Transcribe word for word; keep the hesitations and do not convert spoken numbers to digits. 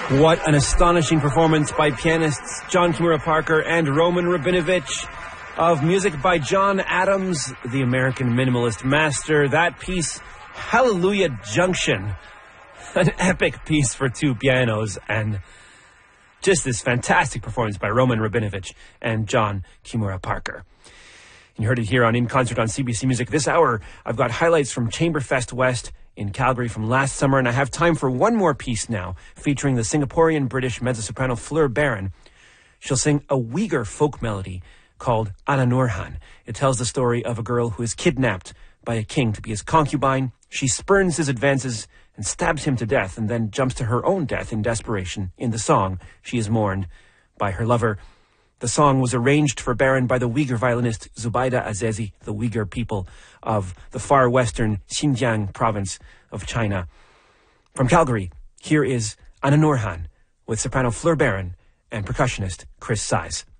What an astonishing performance by pianists John Kimura Parker and Roman Rabinovich of music by John Adams, the American minimalist master. That piece, Hallelujah Junction, an epic piece for two pianos, and just this fantastic performance by Roman Rabinovich and John Kimura Parker. You heard it here on In Concert on C B C Music. This hour, I've got highlights from Chamberfest West in Calgary from last summer, and I have time for one more piece now, featuring the Singaporean-British mezzo-soprano Fleur Barron. She'll sing a Uyghur folk melody called Ana Nurhan. It tells the story of a girl who is kidnapped by a king to be his concubine. She spurns his advances and stabs him to death, and then jumps to her own death in desperation. In the song, she is mourned by her lover. The song was arranged for Barron by the Uyghur violinist Zubaida Azezi, the Uyghur people of the far western Xinjiang province of China. From Calgary, here is Ana Nurhan with soprano Fleur Barron and percussionist Chris Size.